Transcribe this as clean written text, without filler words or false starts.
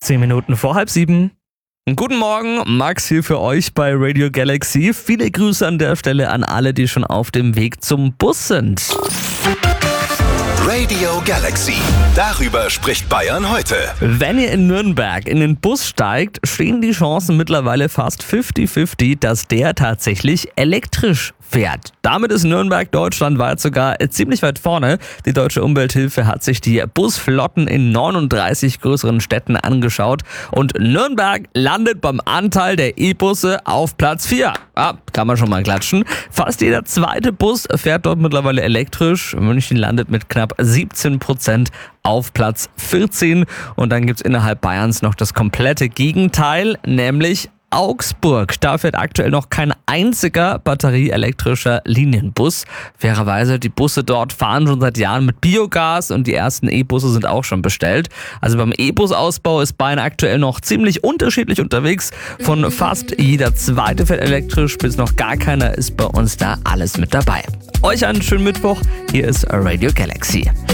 10 Minuten vor 6:30. Guten Morgen, Max hier für euch bei Radio Galaxy. Viele Grüße an der Stelle an alle, die schon auf dem Weg zum Bus sind. Radio Galaxy. Darüber spricht Bayern heute. Wenn ihr in Nürnberg in den Bus steigt, stehen die Chancen mittlerweile fast 50-50, dass der tatsächlich elektrisch fährt. Damit ist Nürnberg deutschlandweit sogar ziemlich weit vorne. Die Deutsche Umwelthilfe hat sich die Busflotten in 39 größeren Städten angeschaut und Nürnberg landet beim Anteil der E-Busse auf Platz 4. Kann man schon mal klatschen. Fast jeder zweite Bus fährt dort mittlerweile elektrisch. München landet mit knapp 17% auf Platz 14 und dann gibt's innerhalb Bayerns noch das komplette Gegenteil, nämlich Augsburg. Da fährt aktuell noch kein einziger batterieelektrischer Linienbus. Fairerweise, die Busse dort fahren schon seit Jahren mit Biogas und die ersten E-Busse sind auch schon bestellt. Also beim E-Bus-Ausbau ist Bayern aktuell noch ziemlich unterschiedlich unterwegs. Von fast jeder zweite fährt elektrisch bis noch gar keiner ist bei uns da alles mit dabei. Euch einen schönen Mittwoch. Hier ist Radio Galaxy.